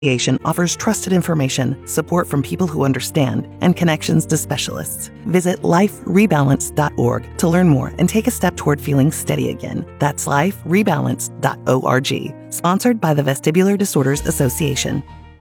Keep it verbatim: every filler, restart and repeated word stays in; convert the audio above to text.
Association offers trusted information, support from people who understand, and connections to specialists. Visit life rebalance dot org to learn more and take a step toward feeling steady again. That's life rebalance dot org. Sponsored by the Vestibular Disorders Association.